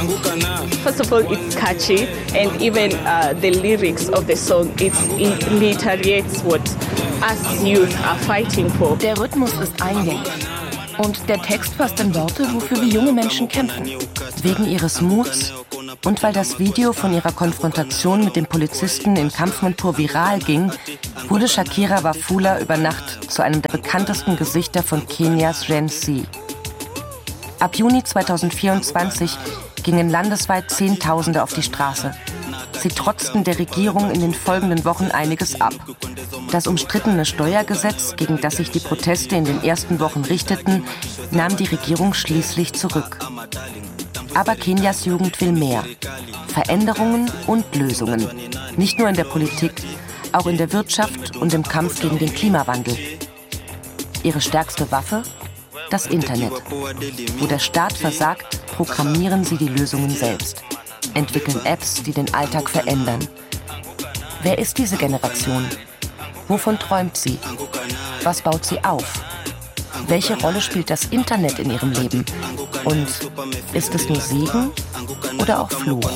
First of all, it's catchy, and even the lyrics of the song, it reiterates what us youth are fighting for. Der Rhythmus ist eingängig. Und der Text fasst in Worte, wofür wir junge Menschen kämpfen. Wegen ihres Muts und weil das Video von ihrer Konfrontation mit dem Polizisten in Kampfmontur viral ging, wurde Shakira Wafula über Nacht zu einem der bekanntesten Gesichter von Kenias Gen Z. Ab Juni 2024 gingen landesweit Zehntausende auf die Straße. Sie trotzten der Regierung in den folgenden Wochen einiges ab. Das umstrittene Steuergesetz, gegen das sich die Proteste in den ersten Wochen richteten, nahm die Regierung schließlich zurück. Aber Kenias Jugend will mehr. Veränderungen und Lösungen. Nicht nur in der Politik, auch in der Wirtschaft und im Kampf gegen den Klimawandel. Ihre stärkste Waffe? Das Internet. Wo der Staat versagt, programmieren sie die Lösungen selbst. Entwickeln Apps, die den Alltag verändern. Wer ist diese Generation? Wovon träumt sie? Was baut sie auf? Welche Rolle spielt das Internet in ihrem Leben? Und ist es nur Segen oder auch Fluch?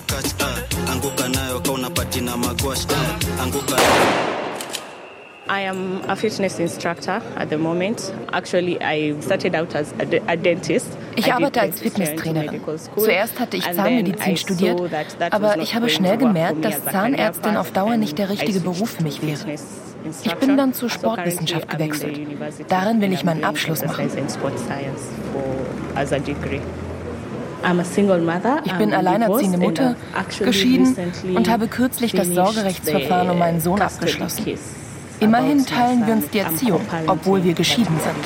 I am a fitness instructor at the moment. Actually, I started out as a dentist. Ich arbeite als Fitnesstrainerin. Zuerst hatte ich Zahnmedizin studiert, aber ich habe schnell gemerkt, dass Zahnärztin auf Dauer nicht der richtige Beruf für mich wäre. Ich bin dann zur Sportwissenschaft gewechselt. Darin will ich meinen Abschluss machen. Ich bin alleinerziehende Mutter, geschieden und habe kürzlich das Sorgerechtsverfahren um meinen Sohn abgeschlossen. Immerhin teilen wir uns die Erziehung, obwohl wir geschieden sind.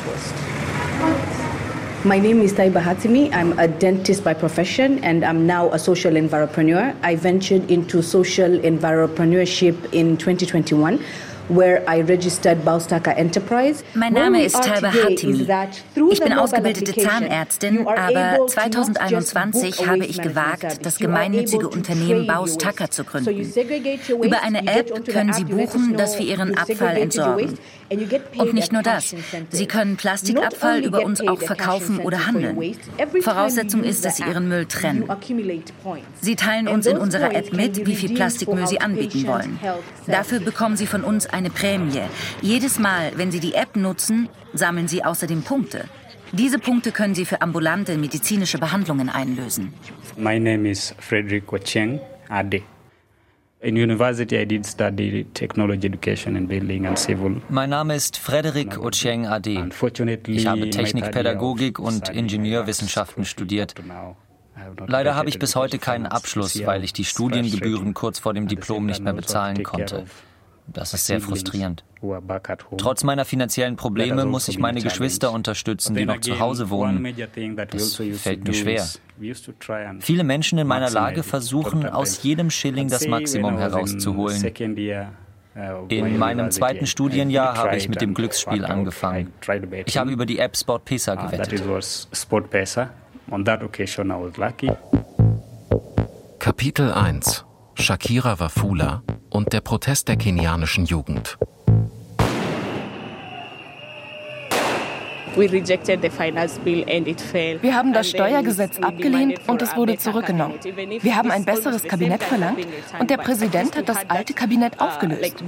My name is Taiba Hatimi. I'm a dentist by profession and I'm now a social environpreneur. I ventured into social environpreneurship in 2021. Where I registered Baustaka Enterprise. Mein Name ist Taiba Hatimi. Ich bin ausgebildete Zahnärztin, aber 2021 habe ich gewagt, das gemeinnützige Unternehmen Baustaka zu gründen. Über eine App können Sie buchen, dass wir Ihren Abfall entsorgen. Und nicht nur das, Sie können Plastikabfall über uns auch verkaufen oder handeln. Voraussetzung ist, dass Sie Ihren Müll trennen. Sie teilen uns in unserer App mit, wie viel Plastikmüll Sie anbieten wollen. Dafür bekommen Sie von uns eine Prämie. Jedes Mal, wenn Sie die App nutzen, sammeln Sie außerdem Punkte. Diese Punkte können Sie für ambulante medizinische Behandlungen einlösen. My name is Frederick Ocheng Ade. In university I did study technology education and building and civil. Mein Name ist Frederick Ocheng Ade. Ich habe Technikpädagogik und Ingenieurwissenschaften studiert. Leider habe ich bis heute keinen Abschluss, weil ich die Studiengebühren kurz vor dem Diplom nicht mehr bezahlen konnte. Das ist sehr frustrierend. Trotz meiner finanziellen Probleme muss ich meine Geschwister unterstützen, die noch zu Hause wohnen. Das fällt mir schwer. Viele Menschen in meiner Lage versuchen, aus jedem Schilling das Maximum herauszuholen. In meinem zweiten Studienjahr habe ich mit dem Glücksspiel angefangen. Ich habe über die App SportPesa gewettet. Kapitel 1: Shakira Wafula und der Protest der kenianischen Jugend. Wir haben das Steuergesetz abgelehnt und es wurde zurückgenommen. Wir haben ein besseres Kabinett verlangt und der Präsident hat das alte Kabinett aufgelöst.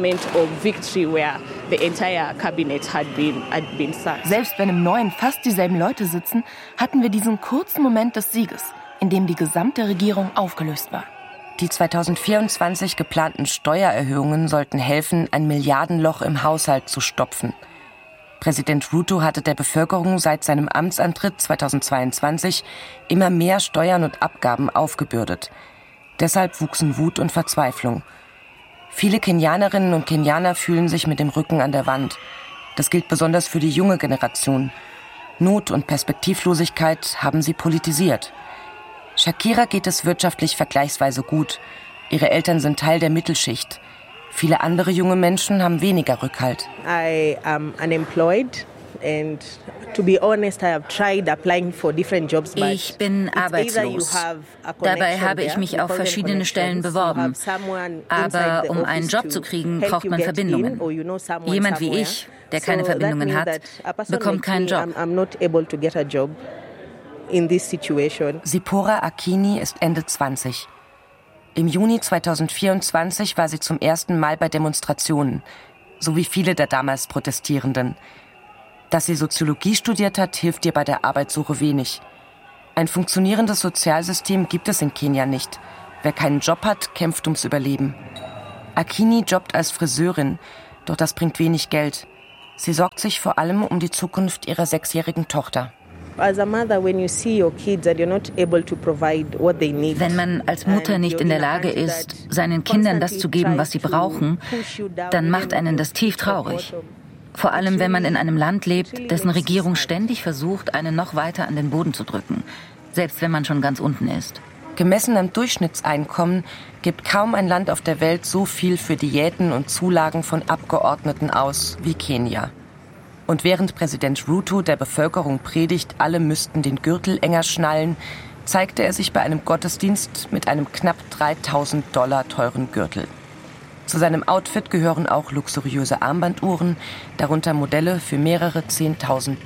Selbst wenn im neuen fast dieselben Leute sitzen, hatten wir diesen kurzen Moment des Sieges, in dem die gesamte Regierung aufgelöst war. Die 2024 geplanten Steuererhöhungen sollten helfen, ein Milliardenloch im Haushalt zu stopfen. Präsident Ruto hatte der Bevölkerung seit seinem Amtsantritt 2022 immer mehr Steuern und Abgaben aufgebürdet. Deshalb wuchsen Wut und Verzweiflung. Viele Kenianerinnen und Kenianer fühlen sich mit dem Rücken an der Wand. Das gilt besonders für die junge Generation. Not und Perspektivlosigkeit haben sie politisiert. Shakira geht es wirtschaftlich vergleichsweise gut. Ihre Eltern sind Teil der Mittelschicht. Viele andere junge Menschen haben weniger Rückhalt. I am unemployed and to be honest, I have tried applying for different jobs. Ich bin arbeitslos. Dabei habe ich mich auf verschiedene Stellen beworben. Aber um einen Job zu kriegen, braucht man Verbindungen. Jemand wie ich, der keine Verbindungen hat, bekommt keinen Job. in this situation. Zipporah Akini ist Ende 20. Im Juni 2024 war sie zum ersten Mal bei Demonstrationen, so wie viele der damals Protestierenden. Dass sie Soziologie studiert hat, hilft ihr bei der Arbeitssuche wenig. Ein funktionierendes Sozialsystem gibt es in Kenia nicht. Wer keinen Job hat, kämpft ums Überleben. Akini jobbt als Friseurin, doch das bringt wenig Geld. Sie sorgt sich vor allem um die Zukunft ihrer 6-jährigen Tochter. Wenn man als Mutter nicht in der Lage ist, seinen Kindern das zu geben, was sie brauchen, dann macht einen das tief traurig. Vor allem, wenn man in einem Land lebt, dessen Regierung ständig versucht, einen noch weiter an den Boden zu drücken, selbst wenn man schon ganz unten ist. Gemessen am Durchschnittseinkommen gibt kaum ein Land auf der Welt so viel für Diäten und Zulagen von Abgeordneten aus wie Kenia. Und während Präsident Ruto der Bevölkerung predigt, alle müssten den Gürtel enger schnallen, zeigte er sich bei einem Gottesdienst mit einem knapp $3.000 teuren Gürtel. Zu seinem Outfit gehören auch luxuriöse Armbanduhren, darunter Modelle für mehrere $10.000.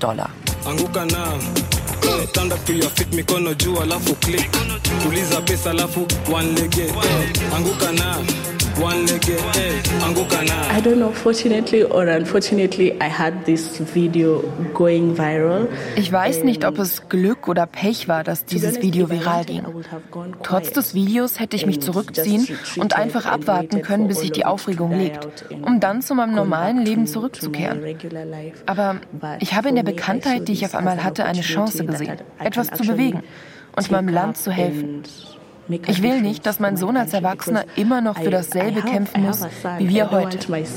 I don't know, fortunately or unfortunately, I had this video going viral. Ich weiß nicht, ob es Glück oder Pech war, dass dieses Video viral ging. Trotz des Videos hätte ich mich zurückziehen und einfach abwarten können, bis sich die Aufregung legt, um dann zu meinem normalen Leben zurückzukehren. Aber ich habe in der Bekanntheit, die ich auf einmal hatte, eine Chance gesehen, etwas zu bewegen und meinem Land zu helfen. Ich will nicht, dass mein Sohn als Erwachsener immer noch für dasselbe kämpfen muss, wie wir heute.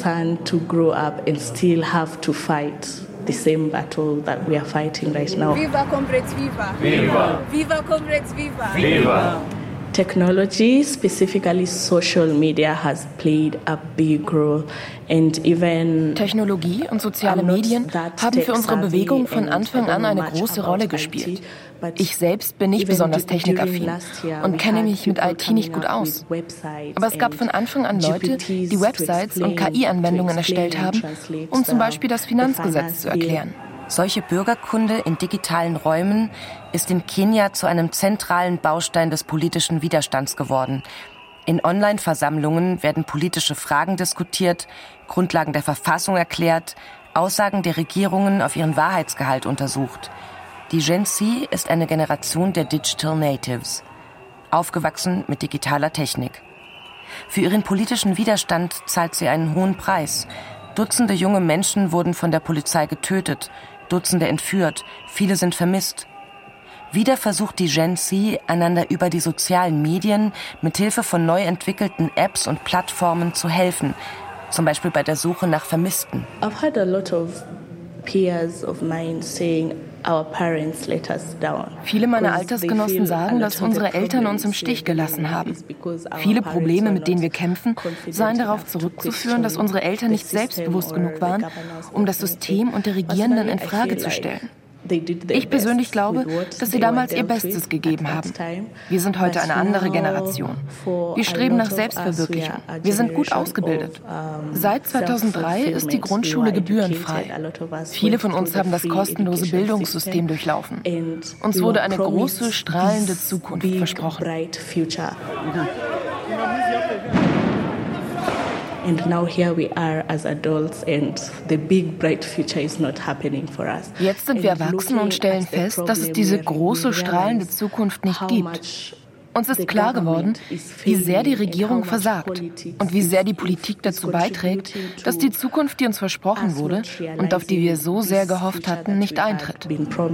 The same battle that we are fighting right now. Viva Comrades, viva! Viva! Viva Comrades, viva! Viva! Technology, specifically social media, has played a big role. And even Technologie und soziale Medien haben für unsere Bewegung von Anfang an eine große Rolle gespielt. Ich selbst bin nicht besonders technikaffin und kenne mich mit IT nicht gut aus. Aber es gab von Anfang an Leute, die Websites und KI-Anwendungen erstellt haben, um zum Beispiel das Finanzgesetz zu erklären. Solche Bürgerkunde in digitalen Räumen ist in Kenia zu einem zentralen Baustein des politischen Widerstands geworden. In Online-Versammlungen werden politische Fragen diskutiert, Grundlagen der Verfassung erklärt, Aussagen der Regierungen auf ihren Wahrheitsgehalt untersucht. Die Gen Z ist eine Generation der Digital Natives, aufgewachsen mit digitaler Technik. Für ihren politischen Widerstand zahlt sie einen hohen Preis. Dutzende junge Menschen wurden von der Polizei getötet, Dutzende entführt, viele sind vermisst. Wieder versucht die Gen Z, einander über die sozialen Medien mit Hilfe von neu entwickelten Apps und Plattformen zu helfen, zum Beispiel bei der Suche nach Vermissten. I've had a lot of peers of mine saying, our parents let us down. Viele meiner Altersgenossen sagen, dass unsere Eltern uns im Stich gelassen haben. Viele Probleme, mit denen wir kämpfen, seien darauf zurückzuführen, dass unsere Eltern nicht selbstbewusst genug waren, um das System und die Regierenden in Frage zu stellen. Ich persönlich glaube, dass sie damals ihr Bestes gegeben haben. Wir sind heute eine andere Generation. Wir streben nach Selbstverwirklichung. Wir sind gut ausgebildet. Seit 2003 ist die Grundschule gebührenfrei. Viele von uns haben das kostenlose Bildungssystem durchlaufen. Uns wurde eine große, strahlende Zukunft versprochen. And now here we are as adults and the big bright future is not happening for us. Jetzt sind wir erwachsen und stellen fest, dass es diese große, strahlende Zukunft nicht gibt. Uns ist klar geworden, wie sehr die Regierung versagt und wie sehr die Politik dazu beiträgt, dass die Zukunft, die uns versprochen wurde und auf die wir so sehr gehofft hatten, nicht eintritt.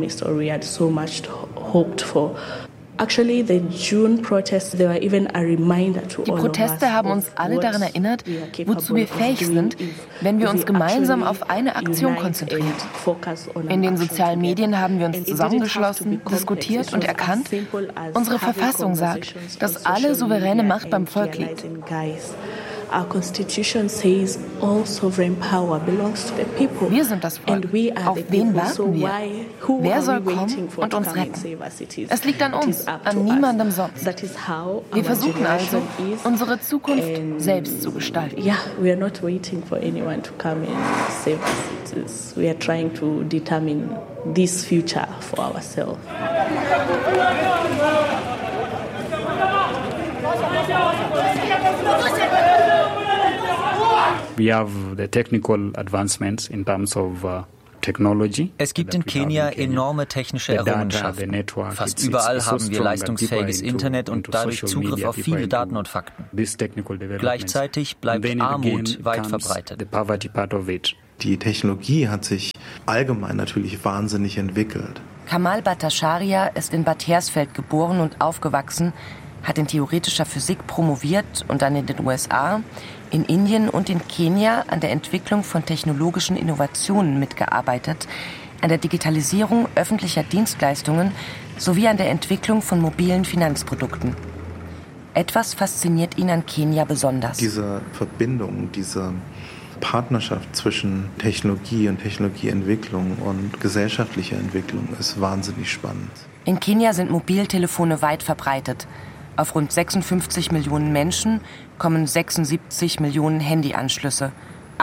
Die Proteste haben uns alle daran erinnert, wozu wir fähig sind, wenn wir uns gemeinsam auf eine Aktion konzentrieren. In den sozialen Medien haben wir uns zusammengeschlossen, diskutiert und erkannt, unsere Verfassung sagt, dass alle souveräne Macht beim Volk liegt. Wir sind das Volk. Auf wen warten wir? Wer soll kommen und uns retten? Es liegt an uns, an niemandem sonst. Wir versuchen also, unsere Zukunft selbst zu gestalten. We are not waiting for anyone to come and save us. We are trying to determine this future for ourselves. We have the technical advancements in terms of technology. Es gibt in Kenia enorme technische Errungenschaften. Fast überall haben wir leistungsfähiges Internet und dadurch Zugriff auf viele Daten und Fakten. Gleichzeitig bleibt Armut weit verbreitet. Die Technologie hat sich allgemein natürlich wahnsinnig entwickelt. Kamal Bhattacharya ist in Bad Hersfeld geboren und aufgewachsen, hat in theoretischer Physik promoviert und dann in den USA, in Indien und in Kenia an der Entwicklung von technologischen Innovationen mitgearbeitet, an der Digitalisierung öffentlicher Dienstleistungen sowie an der Entwicklung von mobilen Finanzprodukten. Etwas fasziniert ihn an Kenia besonders. Diese Verbindung, diese Partnerschaft zwischen Technologie und Technologieentwicklung und gesellschaftlicher Entwicklung ist wahnsinnig spannend. In Kenia sind Mobiltelefone weit verbreitet. Auf rund 56 Millionen Menschen kommen 76 Millionen Handyanschlüsse.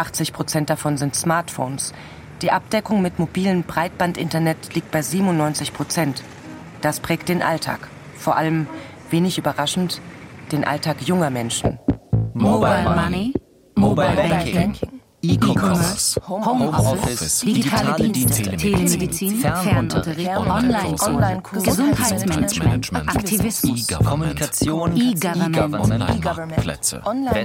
80% davon sind Smartphones. Die Abdeckung mit mobilem Breitbandinternet liegt bei 97%. Das prägt den Alltag. Vor allem, wenig überraschend, den Alltag junger Menschen. Mobile Money, Mobile Banking, E-Commerce, Homeoffice, digitale Dienste, Telemedizin, Fernunterricht, Online-Kurse, Gesundheitsmanagement, Aktivismus, Kommunikation, E-Government, Plätze,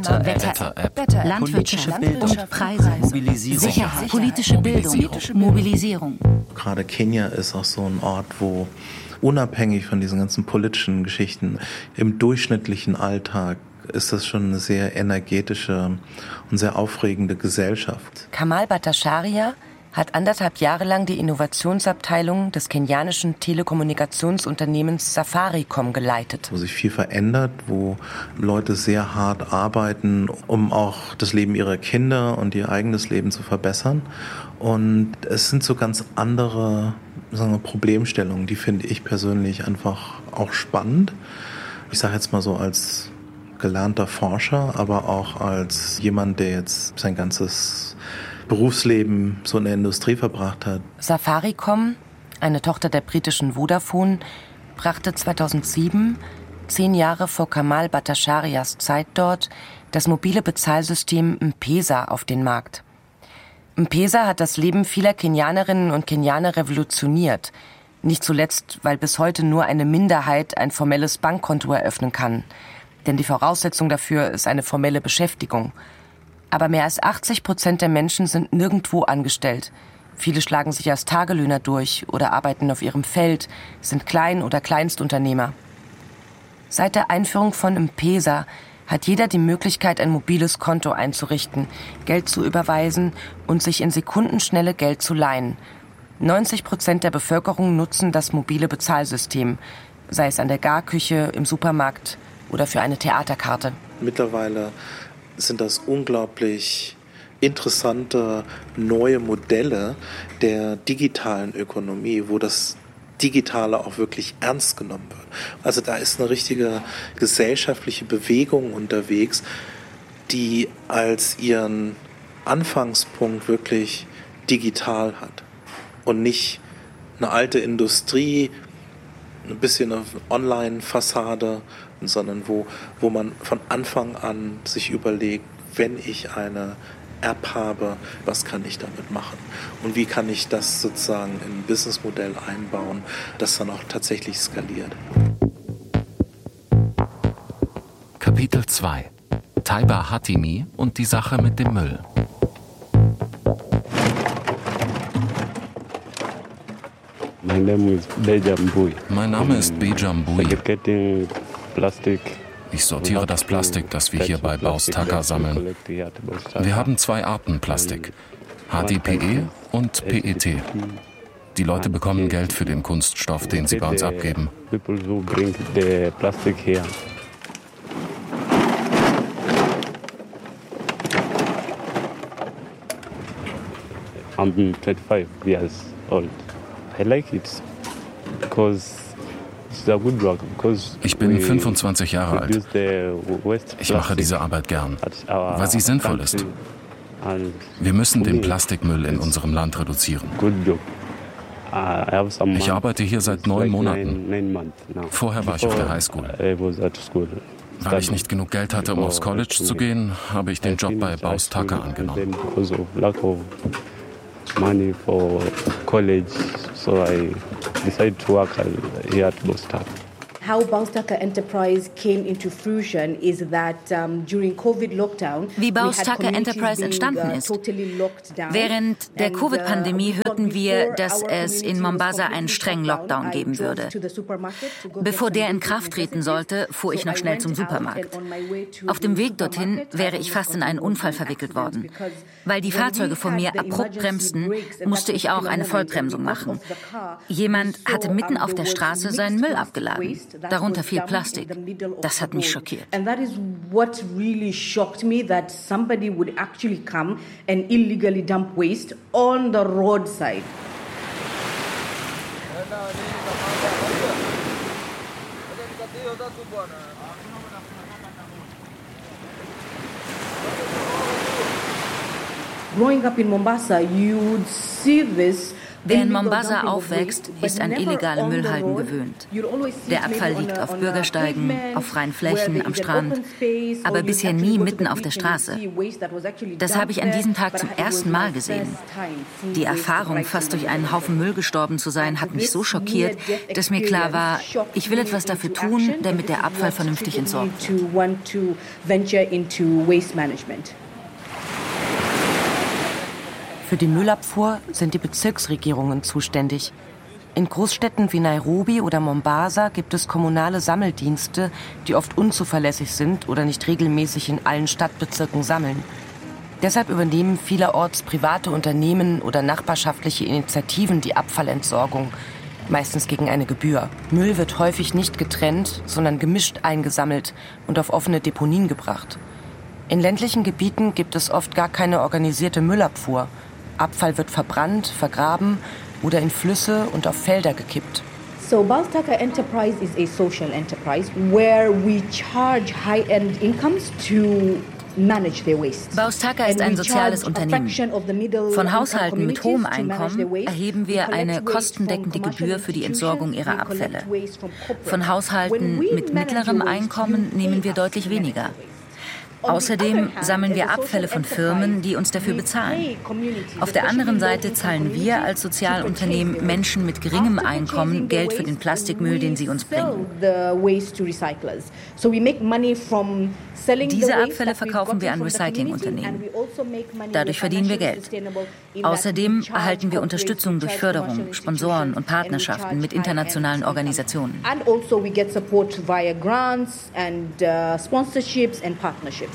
Wetter-App, landwirtschaftliche Bildung, Preise, Mobilisierung, Sicherheit, politische Bildung, Mobilisierung. Gerade Kenia ist auch so ein Ort, wo unabhängig von diesen ganzen politischen Geschichten im durchschnittlichen Alltag ist das schon eine sehr energetische und sehr aufregende Gesellschaft. Kamal Bhattacharya hat 1,5 Jahre lang die Innovationsabteilung des kenianischen Telekommunikationsunternehmens Safaricom geleitet. Wo sich viel verändert, wo Leute sehr hart arbeiten, um auch das Leben ihrer Kinder und ihr eigenes Leben zu verbessern. Und es sind so ganz andere, sagen wir, Problemstellungen, die finde ich persönlich einfach auch spannend. Ich sage jetzt mal so als gelernter Forscher, aber auch als jemand, der jetzt sein ganzes Berufsleben so in der Industrie verbracht hat. Safaricom, eine Tochter der britischen Vodafone, brachte 2007, 10 Jahre vor Kamal Bhattacharyas Zeit dort, das mobile Bezahlsystem M-Pesa auf den Markt. M-Pesa hat das Leben vieler Kenianerinnen und Kenianer revolutioniert. Nicht zuletzt, weil bis heute nur eine Minderheit ein formelles Bankkonto eröffnen kann. Denn die Voraussetzung dafür ist eine formelle Beschäftigung. Aber mehr als 80% der Menschen sind nirgendwo angestellt. Viele schlagen sich als Tagelöhner durch oder arbeiten auf ihrem Feld, sind Klein- oder Kleinstunternehmer. Seit der Einführung von M-Pesa hat jeder die Möglichkeit, ein mobiles Konto einzurichten, Geld zu überweisen und sich in Sekundenschnelle Geld zu leihen. 90% der Bevölkerung nutzen das mobile Bezahlsystem, sei es an der Garküche, im Supermarkt oder für eine Theaterkarte. Mittlerweile sind das unglaublich interessante neue Modelle der digitalen Ökonomie, wo das Digitale auch wirklich ernst genommen wird. Also da ist eine richtige gesellschaftliche Bewegung unterwegs, die als ihren Anfangspunkt wirklich digital hat und nicht eine alte Industrie, ein bisschen eine Online-Fassade, sondern wo man von Anfang an sich überlegt, wenn ich eine App habe, was kann ich damit machen? Und wie kann ich das sozusagen in ein Businessmodell einbauen, das dann auch tatsächlich skaliert? Kapitel 2: Taiba Hatimi und die Sache mit dem Müll. Mein Name ist Bejam Bui. Ich sortiere das Plastik, das wir hier bei Baus Taka sammeln. Wir haben 2 Arten Plastik, HDPE und PET. Die Leute bekommen Geld für den Kunststoff, den sie bei uns abgeben. I'm 25 years old. I like it because it's a good work. Ich bin 25 Jahre alt. Ich mache diese Arbeit gern, weil sie sinnvoll ist. Wir müssen den Plastikmüll in unserem Land reduzieren. Ich arbeite hier seit 9 Monaten. Vorher war ich auf der Highschool. Weil ich nicht genug Geld hatte, um aufs College zu gehen, habe ich den Job bei Baus Tucker angenommen. Money for college, so I decided to work here at Baus Tucker. How Baus Tucker Enterprise came into fruition is that during COVID lockdown, wie Baus Tucker Enterprise entstanden ist. Während der Covid-Pandemie hörten wir, dass es in Mombasa einen strengen Lockdown geben würde. Bevor der in Kraft treten sollte, fuhr ich noch schnell zum Supermarkt. Auf dem Weg dorthin wäre ich fast in einen Unfall verwickelt worden. Weil die Fahrzeuge vor mir abrupt bremsten, musste ich auch eine Vollbremsung machen. Jemand hatte mitten auf der Straße seinen Müll abgeladen. Darunter viel Plastik. Das hat mich schockiert. And that is what really shocked me, that somebody would actually come and illegally dump waste on the roadside. Growing up in Mombasa, you would see this. Wer in Mombasa aufwächst, ist an illegale Müllhalden gewöhnt. Der Abfall liegt auf Bürgersteigen, auf freien Flächen, am Strand, aber bisher nie mitten auf der Straße. Das habe ich an diesem Tag zum ersten Mal gesehen. Die Erfahrung, fast durch einen Haufen Müll gestorben zu sein, hat mich so schockiert, dass mir klar war, ich will etwas dafür tun, damit der Abfall vernünftig entsorgt wird. Für die Müllabfuhr sind die Bezirksregierungen zuständig. In Großstädten wie Nairobi oder Mombasa gibt es kommunale Sammeldienste, die oft unzuverlässig sind oder nicht regelmäßig in allen Stadtbezirken sammeln. Deshalb übernehmen vielerorts private Unternehmen oder nachbarschaftliche Initiativen die Abfallentsorgung, meistens gegen eine Gebühr. Müll wird häufig nicht getrennt, sondern gemischt eingesammelt und auf offene Deponien gebracht. In ländlichen Gebieten gibt es oft gar keine organisierte Müllabfuhr. Abfall wird verbrannt, vergraben oder in Flüsse und auf Felder gekippt. So Baus Tucker Enterprise is a social enterprise where we charge high-end incomes to manage their waste. Baus Tucker ist ein soziales Unternehmen. Von Haushalten mit hohem Einkommen erheben wir eine kostendeckende Gebühr für die Entsorgung ihrer Abfälle. Von Haushalten mit mittlerem Einkommen nehmen wir deutlich weniger. Außerdem sammeln wir Abfälle von Firmen, die uns dafür bezahlen. Auf der anderen Seite zahlen wir als Sozialunternehmen Menschen mit geringem Einkommen Geld für den Plastikmüll, den sie uns bringen. Diese Abfälle verkaufen wir an Recyclingunternehmen. Dadurch verdienen wir Geld. Außerdem erhalten wir Unterstützung durch Förderung, Sponsoren und Partnerschaften mit internationalen Organisationen. And also we get support via grants and sponsorships and partnerships.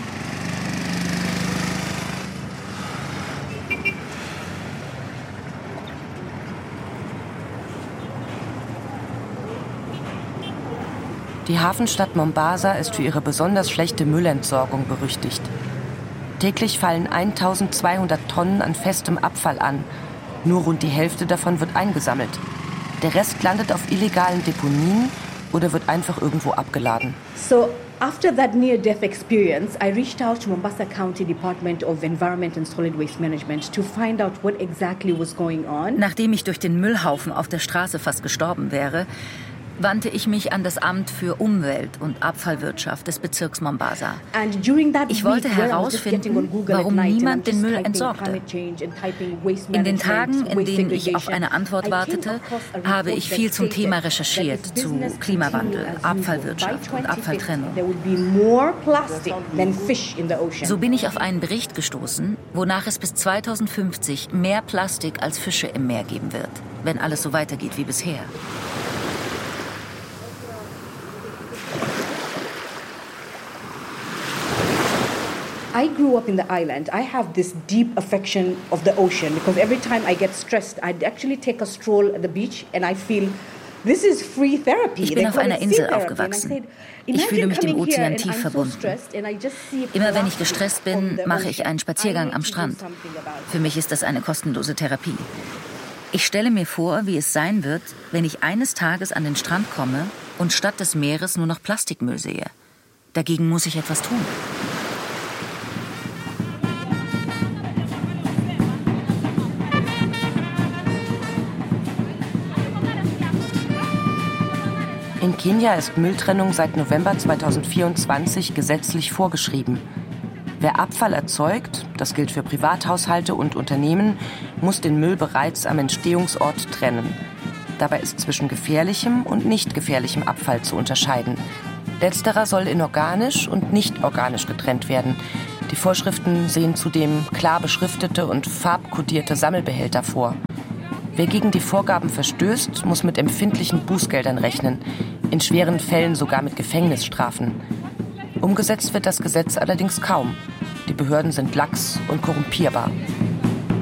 Die Hafenstadt Mombasa ist für ihre besonders schlechte Müllentsorgung berüchtigt. Täglich fallen 1200 Tonnen an festem Abfall an. Nur rund die Hälfte davon wird eingesammelt. Der Rest landet auf illegalen Deponien oder wird einfach irgendwo abgeladen. So after that near-death experience, I reached out to Mombasa County Department of Environment and Solid Waste Management to find out what exactly was going on. Nachdem ich durch den Müllhaufen auf der Straße fast gestorben wäre, wandte ich mich an das Amt für Umwelt- und Abfallwirtschaft des Bezirks Mombasa. Ich wollte herausfinden, warum niemand den Müll entsorgte. In den Tagen, in denen ich auf eine Antwort wartete, habe ich viel zum Thema recherchiert, zu Klimawandel, Abfallwirtschaft und Abfalltrennung. So bin ich auf einen Bericht gestoßen, wonach es bis 2050 mehr Plastik als Fische im Meer geben wird, wenn alles so weitergeht wie bisher. I grew up in the island. I have this deep affection of the ocean because every time I get stressed, I'd actually take a stroll at the beach and I feel Ich bin auf einer Insel aufgewachsen. Ich fühle mich dem Ozean tief verbunden. Immer wenn ich gestresst bin, mache ich einen Spaziergang am Strand. Für mich ist das eine kostenlose Therapie. Ich stelle mir vor, wie es sein wird, wenn ich eines Tages an den Strand komme und statt des Meeres nur noch Plastikmüll sehe. Dagegen muss ich etwas tun. In Kenia ist Mülltrennung seit November 2024 gesetzlich vorgeschrieben. Wer Abfall erzeugt, das gilt für Privathaushalte und Unternehmen, muss den Müll bereits am Entstehungsort trennen. Dabei ist zwischen gefährlichem und nicht gefährlichem Abfall zu unterscheiden. Letzterer soll in organisch und nicht organisch getrennt werden. Die Vorschriften sehen zudem klar beschriftete und farbkodierte Sammelbehälter vor. Wer gegen die Vorgaben verstößt, muss mit empfindlichen Bußgeldern rechnen, in schweren Fällen sogar mit Gefängnisstrafen. Umgesetzt wird das Gesetz allerdings kaum. Die Behörden sind lax und korrumpierbar.